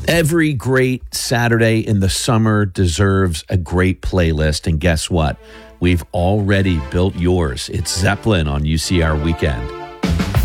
Every great Saturday in the summer deserves a great playlist. And guess what? We've already built yours. It's Zeppelin on UCR Weekend.